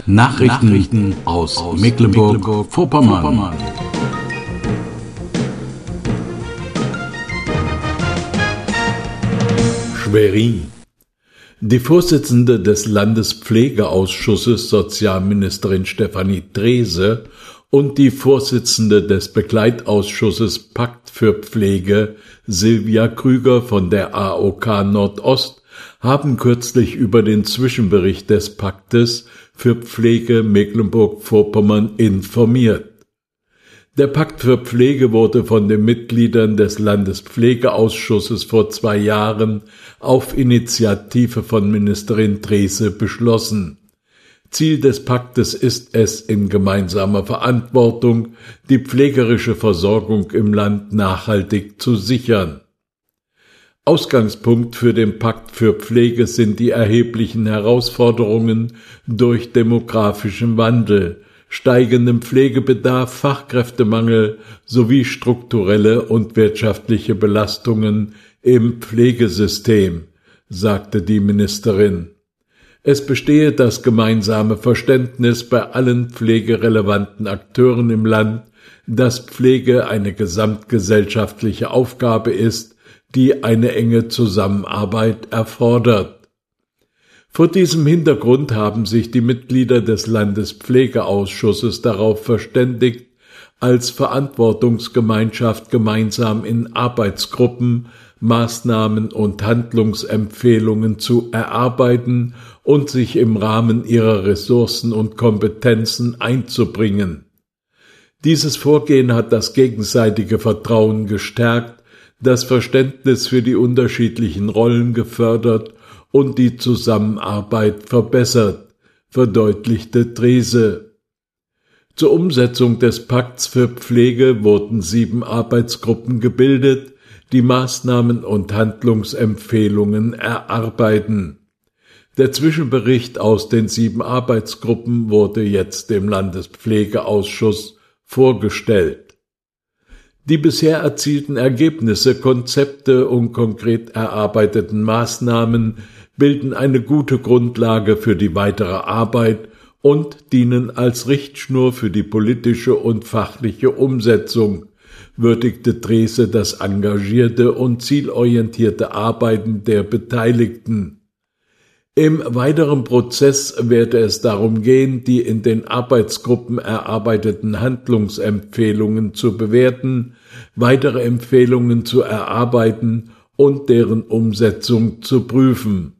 Nachrichten aus Mecklenburg-Vorpommern. Schwerin. Die Vorsitzende des Landespflegeausschusses, Sozialministerin Stefanie Drese, und die Vorsitzende des Begleitausschusses Pakt für Pflege, Silvia Krüger von der AOK Nordost, haben kürzlich über den Zwischenbericht des Paktes für Pflege Mecklenburg-Vorpommern informiert. Der Pakt für Pflege wurde von den Mitgliedern des Landespflegeausschusses vor 2 Jahren auf Initiative von Ministerin Drese beschlossen. Ziel des Paktes ist es, in gemeinsamer Verantwortung die pflegerische Versorgung im Land nachhaltig zu sichern. Ausgangspunkt für den Pakt für Pflege sind die erheblichen Herausforderungen durch demografischen Wandel, steigenden Pflegebedarf, Fachkräftemangel sowie strukturelle und wirtschaftliche Belastungen im Pflegesystem, sagte die Ministerin. Es bestehe das gemeinsame Verständnis bei allen pflegerelevanten Akteuren im Land, dass Pflege eine gesamtgesellschaftliche Aufgabe ist, die eine enge Zusammenarbeit erfordert. Vor diesem Hintergrund haben sich die Mitglieder des Landespflegeausschusses darauf verständigt, als Verantwortungsgemeinschaft gemeinsam in Arbeitsgruppen Maßnahmen und Handlungsempfehlungen zu erarbeiten und sich im Rahmen ihrer Ressourcen und Kompetenzen einzubringen. Dieses Vorgehen hat das gegenseitige Vertrauen gestärkt, das Verständnis für die unterschiedlichen Rollen gefördert und die Zusammenarbeit verbessert, verdeutlichte Drese. Zur Umsetzung des Pakts für Pflege wurden 7 Arbeitsgruppen gebildet, die Maßnahmen und Handlungsempfehlungen erarbeiten. Der Zwischenbericht aus den 7 Arbeitsgruppen wurde jetzt dem Landespflegeausschuss vorgestellt. Die bisher erzielten Ergebnisse, Konzepte und konkret erarbeiteten Maßnahmen bilden eine gute Grundlage für die weitere Arbeit und dienen als Richtschnur für die politische und fachliche Umsetzung, würdigte Drese das engagierte und zielorientierte Arbeiten der Beteiligten. Im weiteren Prozess werde es darum gehen, die in den Arbeitsgruppen erarbeiteten Handlungsempfehlungen zu bewerten, weitere Empfehlungen zu erarbeiten und deren Umsetzung zu prüfen.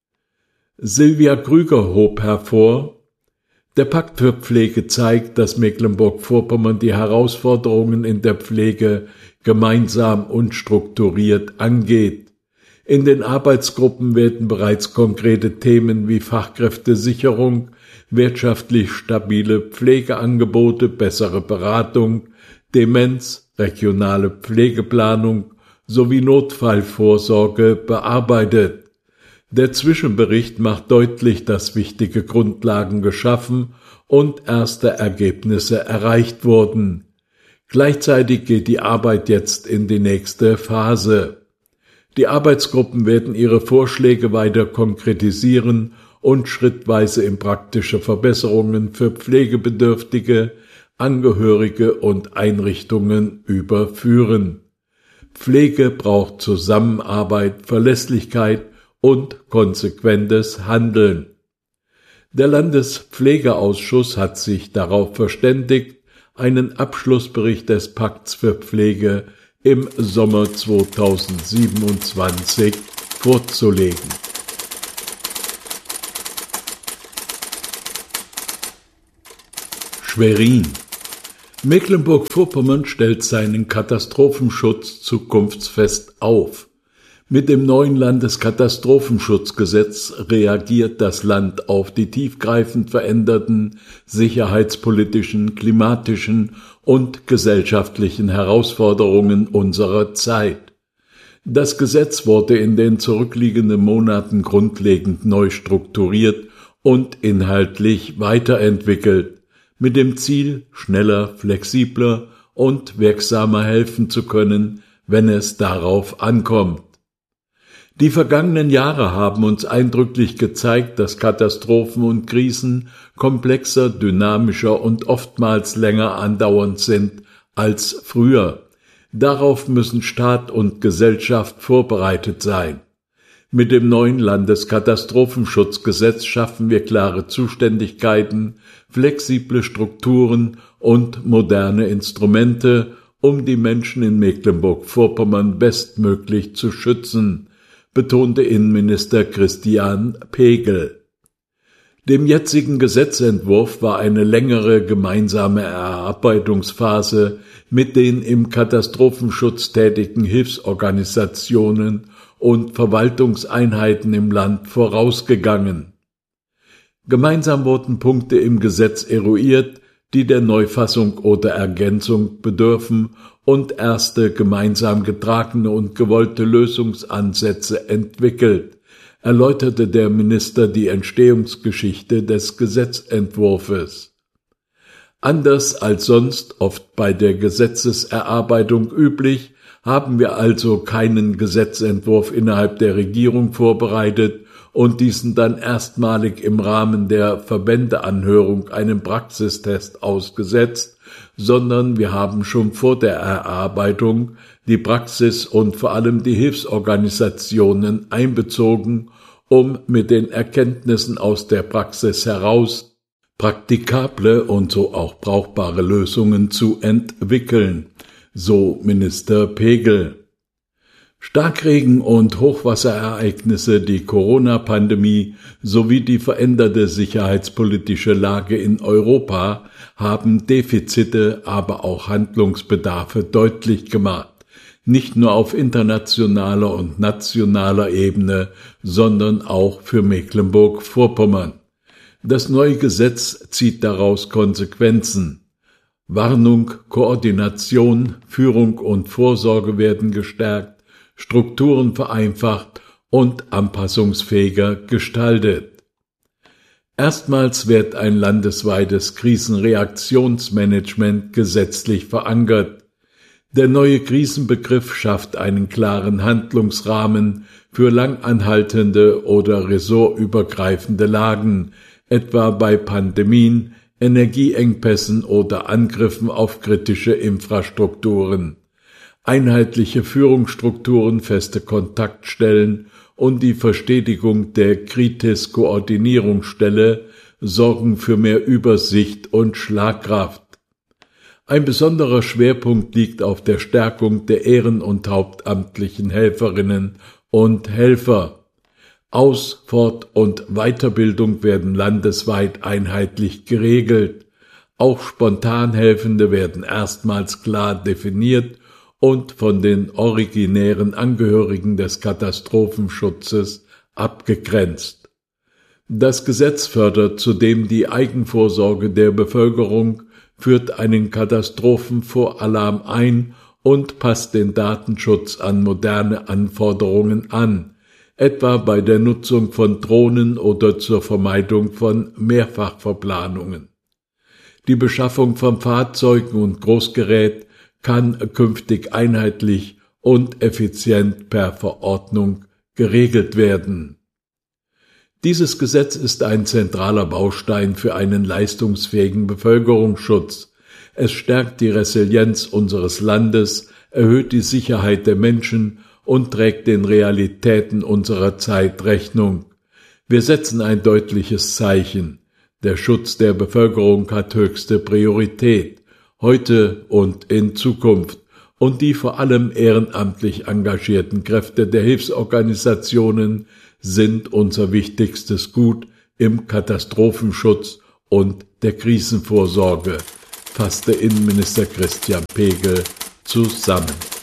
Silvia Krüger hob hervor: Der Pakt für Pflege zeigt, dass Mecklenburg-Vorpommern die Herausforderungen in der Pflege gemeinsam und strukturiert angeht. In den Arbeitsgruppen werden bereits konkrete Themen wie Fachkräftesicherung, wirtschaftlich stabile Pflegeangebote, bessere Beratung, Demenz, regionale Pflegeplanung sowie Notfallvorsorge bearbeitet. Der Zwischenbericht macht deutlich, dass wichtige Grundlagen geschaffen und erste Ergebnisse erreicht wurden. Gleichzeitig geht die Arbeit jetzt in die nächste Phase. Die Arbeitsgruppen werden ihre Vorschläge weiter konkretisieren und schrittweise in praktische Verbesserungen für Pflegebedürftige, Angehörige und Einrichtungen überführen. Pflege braucht Zusammenarbeit, Verlässlichkeit und konsequentes Handeln. Der Landespflegeausschuss hat sich darauf verständigt, einen Abschlussbericht des Pakts für Pflege im Sommer 2027 vorzulegen. Schwerin. Mecklenburg-Vorpommern stellt seinen Katastrophenschutz zukunftsfest auf. Mit dem neuen Landeskatastrofenschutzgesetz reagiert das Land auf die tiefgreifend veränderten sicherheitspolitischen, klimatischen und gesellschaftlichen Herausforderungen unserer Zeit. Das Gesetz wurde in den zurückliegenden Monaten grundlegend neu strukturiert und inhaltlich weiterentwickelt, mit dem Ziel, schneller, flexibler und wirksamer helfen zu können, wenn es darauf ankommt. Die vergangenen Jahre haben uns eindrücklich gezeigt, dass Katastrophen und Krisen komplexer, dynamischer und oftmals länger andauernd sind als früher. Darauf müssen Staat und Gesellschaft vorbereitet sein. Mit dem neuen Landeskatastrofenschutzgesetz schaffen wir klare Zuständigkeiten, flexible Strukturen und moderne Instrumente, um die Menschen in Mecklenburg-Vorpommern bestmöglich zu schützen, betonte Innenminister Christian Pegel. Dem jetzigen Gesetzentwurf war eine längere gemeinsame Erarbeitungsphase mit den im Katastrophenschutz tätigen Hilfsorganisationen und Verwaltungseinheiten im Land vorausgegangen. Gemeinsam wurden Punkte im Gesetz eruiert, die der Neufassung oder Ergänzung bedürfen und erste gemeinsam getragene und gewollte Lösungsansätze entwickelt, erläuterte der Minister die Entstehungsgeschichte des Gesetzentwurfes. Anders als sonst oft bei der Gesetzeserarbeitung üblich, haben wir also keinen Gesetzentwurf innerhalb der Regierung vorbereitet und diesen dann erstmalig im Rahmen der Verbändeanhörung einem Praxistest ausgesetzt, sondern wir haben schon vor der Erarbeitung die Praxis und vor allem die Hilfsorganisationen einbezogen, um mit den Erkenntnissen aus der Praxis heraus praktikable und so auch brauchbare Lösungen zu entwickeln, so Minister Pegel. Starkregen und Hochwasserereignisse, die Corona-Pandemie sowie die veränderte sicherheitspolitische Lage in Europa haben Defizite, aber auch Handlungsbedarfe deutlich gemacht, nicht nur auf internationaler und nationaler Ebene, sondern auch für Mecklenburg-Vorpommern. Das neue Gesetz zieht daraus Konsequenzen. Warnung, Koordination, Führung und Vorsorge werden gestärkt, Strukturen vereinfacht und anpassungsfähiger gestaltet. Erstmals wird ein landesweites Krisenreaktionsmanagement gesetzlich verankert. Der neue Krisenbegriff schafft einen klaren Handlungsrahmen für langanhaltende oder ressortübergreifende Lagen, etwa bei Pandemien, Energieengpässen oder Angriffen auf kritische Infrastrukturen. Einheitliche Führungsstrukturen, feste Kontaktstellen und die Verstetigung der Kritis-Koordinierungsstelle sorgen für mehr Übersicht und Schlagkraft. Ein besonderer Schwerpunkt liegt auf der Stärkung der ehren- und hauptamtlichen Helferinnen und Helfer. Aus-, Fort- und Weiterbildung werden landesweit einheitlich geregelt. Auch Spontanhelfende werden erstmals klar definiert und von den originären Angehörigen des Katastrophenschutzes abgegrenzt. Das Gesetz fördert zudem die Eigenvorsorge der Bevölkerung, führt einen Katastrophenvoralarm ein und passt den Datenschutz an moderne Anforderungen an, etwa bei der Nutzung von Drohnen oder zur Vermeidung von Mehrfachverplanungen. Die Beschaffung von Fahrzeugen und Großgerät kann künftig einheitlich und effizient per Verordnung geregelt werden. Dieses Gesetz ist ein zentraler Baustein für einen leistungsfähigen Bevölkerungsschutz. Es stärkt die Resilienz unseres Landes, erhöht die Sicherheit der Menschen und trägt den Realitäten unserer Zeit Rechnung. Wir setzen ein deutliches Zeichen. Der Schutz der Bevölkerung hat höchste Priorität, heute und in Zukunft, und die vor allem ehrenamtlich engagierten Kräfte der Hilfsorganisationen sind unser wichtigstes Gut im Katastrophenschutz und der Krisenvorsorge, fasste Innenminister Christian Pegel zusammen.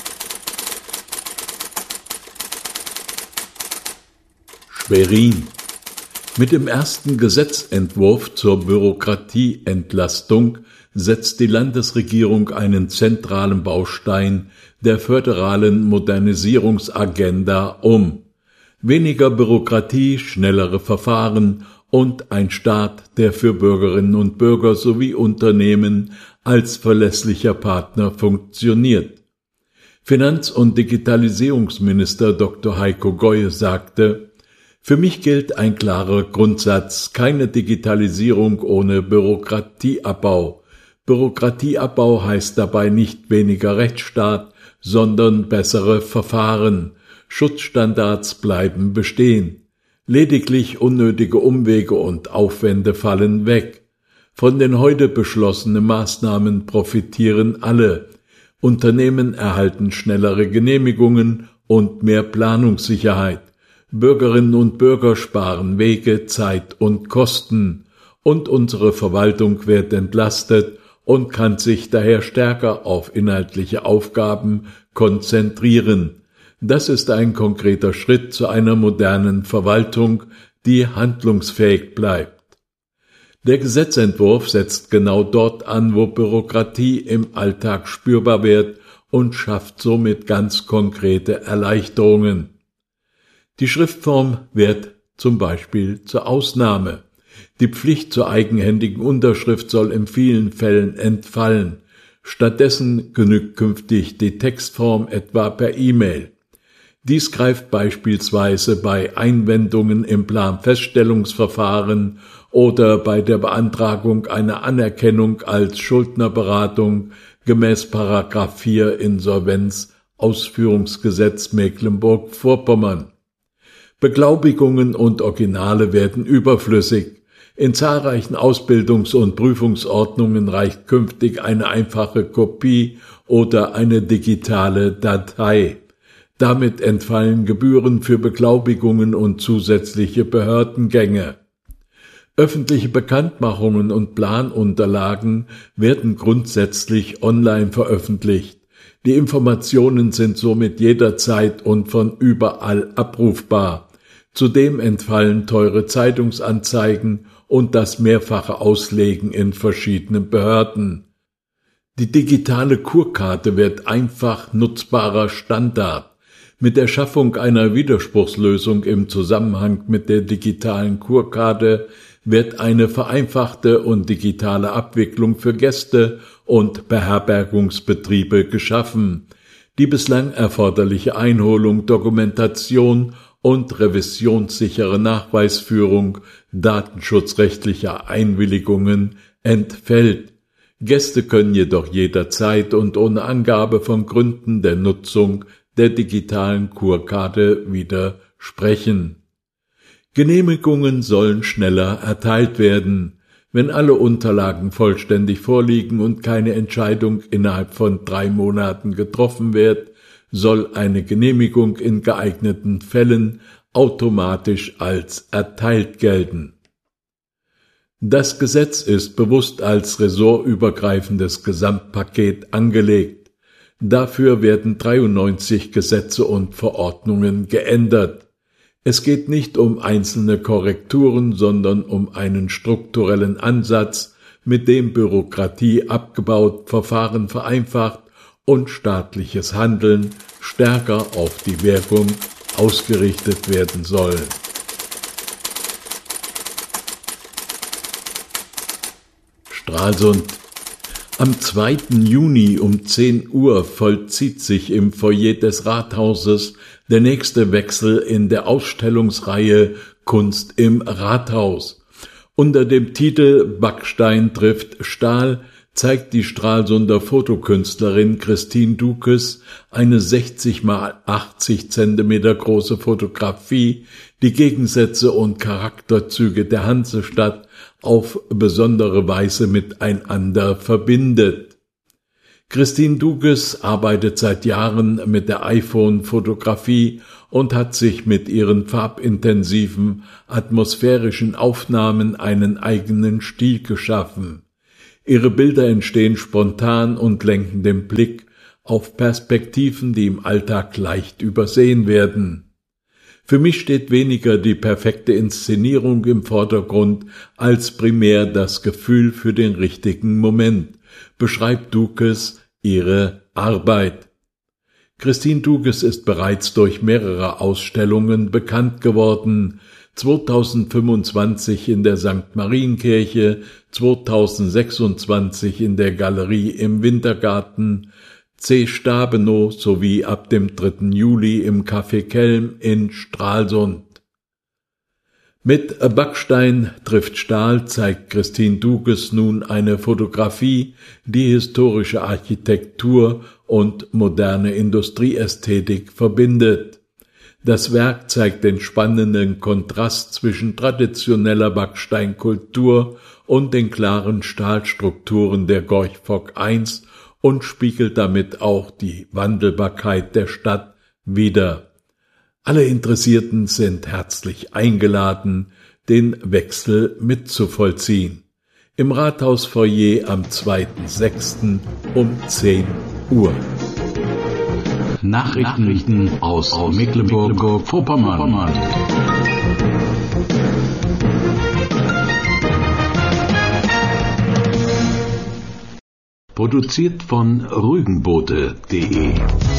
Schwerin. Mit dem ersten Gesetzentwurf zur Bürokratieentlastung setzt die Landesregierung einen zentralen Baustein der föderalen Modernisierungsagenda um. Weniger Bürokratie, schnellere Verfahren und ein Staat, der für Bürgerinnen und Bürger sowie Unternehmen als verlässlicher Partner funktioniert. Finanz- und Digitalisierungsminister Dr. Heiko Goye sagte: Für mich gilt ein klarer Grundsatz: keine Digitalisierung ohne Bürokratieabbau. Bürokratieabbau heißt dabei nicht weniger Rechtsstaat, sondern bessere Verfahren. Schutzstandards bleiben bestehen. Lediglich unnötige Umwege und Aufwände fallen weg. Von den heute beschlossenen Maßnahmen profitieren alle. Unternehmen erhalten schnellere Genehmigungen und mehr Planungssicherheit. Bürgerinnen und Bürger sparen Wege, Zeit und Kosten. Und unsere Verwaltung wird entlastet und kann sich daher stärker auf inhaltliche Aufgaben konzentrieren. Das ist ein konkreter Schritt zu einer modernen Verwaltung, die handlungsfähig bleibt. Der Gesetzentwurf setzt genau dort an, wo Bürokratie im Alltag spürbar wird und schafft somit ganz konkrete Erleichterungen. Die Schriftform wird zum Beispiel zur Ausnahme. Die Pflicht zur eigenhändigen Unterschrift soll in vielen Fällen entfallen. Stattdessen genügt künftig die Textform etwa per E-Mail. Dies greift beispielsweise bei Einwendungen im Planfeststellungsverfahren oder bei der Beantragung einer Anerkennung als Schuldnerberatung gemäß § 4 Insolvenzausführungsgesetz Mecklenburg-Vorpommern. Beglaubigungen und Originale werden überflüssig. In zahlreichen Ausbildungs- und Prüfungsordnungen reicht künftig eine einfache Kopie oder eine digitale Datei. Damit entfallen Gebühren für Beglaubigungen und zusätzliche Behördengänge. Öffentliche Bekanntmachungen und Planunterlagen werden grundsätzlich online veröffentlicht. Die Informationen sind somit jederzeit und von überall abrufbar. Zudem entfallen teure Zeitungsanzeigen und das mehrfache Auslegen in verschiedenen Behörden. Die digitale Kurkarte wird einfach nutzbarer Standard. Mit der Schaffung einer Widerspruchslösung im Zusammenhang mit der digitalen Kurkarte wird eine vereinfachte und digitale Abwicklung für Gäste und Beherbergungsbetriebe geschaffen. Die bislang erforderliche Einholung, Dokumentation und revisionssichere Nachweisführung datenschutzrechtlicher Einwilligungen entfällt. Gäste können jedoch jederzeit und ohne Angabe von Gründen der Nutzung der digitalen Kurkarte widersprechen. Genehmigungen sollen schneller erteilt werden. Wenn alle Unterlagen vollständig vorliegen und keine Entscheidung innerhalb von 3 Monaten getroffen wird, soll eine Genehmigung in geeigneten Fällen automatisch als erteilt gelten. Das Gesetz ist bewusst als ressortübergreifendes Gesamtpaket angelegt. Dafür werden 93 Gesetze und Verordnungen geändert. Es geht nicht um einzelne Korrekturen, sondern um einen strukturellen Ansatz, mit dem Bürokratie abgebaut, Verfahren vereinfacht und staatliches Handeln stärker auf die Wirkung ausgerichtet werden soll. Stralsund. Am 2. Juni um 10 Uhr vollzieht sich im Foyer des Rathauses der nächste Wechsel in der Ausstellungsreihe Kunst im Rathaus. Unter dem Titel Backstein trifft Stahl zeigt die Stralsunder Fotokünstlerin Christine Dukes eine 60 x 80 cm große Fotografie, die Gegensätze und Charakterzüge der Hansestadt auf besondere Weise miteinander verbindet. Christine Dukes arbeitet seit Jahren mit der iPhone-Fotografie und hat sich mit ihren farbintensiven, atmosphärischen Aufnahmen einen eigenen Stil geschaffen. Ihre Bilder entstehen spontan und lenken den Blick auf Perspektiven, die im Alltag leicht übersehen werden. Für mich steht weniger die perfekte Inszenierung im Vordergrund als primär das Gefühl für den richtigen Moment, beschreibt Dukes ihre Arbeit. Christine Dukes ist bereits durch mehrere Ausstellungen bekannt geworden, 2025 in der St. Marienkirche, 2026 in der Galerie im Wintergarten, C. Stabenow sowie ab dem 3. Juli im Café Kelm in Stralsund. Mit Backstein trifft Stahl zeigt Christine Duges nun eine Fotografie, die historische Architektur und moderne Industrieästhetik verbindet. Das Werk zeigt den spannenden Kontrast zwischen traditioneller Backsteinkultur und den klaren Stahlstrukturen der Gorch Fock I und spiegelt damit auch die Wandelbarkeit der Stadt wider. Alle Interessierten sind herzlich eingeladen, den Wechsel mitzuvollziehen. Im Rathausfoyer am 2.6. um 10 Uhr. Nachrichten aus Mecklenburg-Vorpommern. Produziert von rügenbote.de